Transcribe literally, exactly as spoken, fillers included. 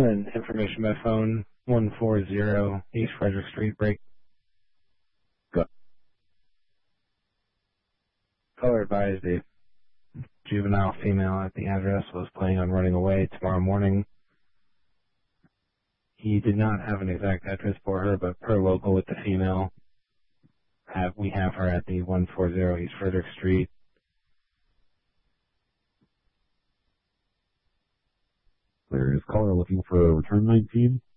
and information by phone, one forty East Frederick Street, break. Go. Caller advised the juvenile female at the address was planning on running away tomorrow morning. He did not have an exact address for her, but per local with the female, have we have her at the one forty East Frederick Street. There is caller looking for return nineteen.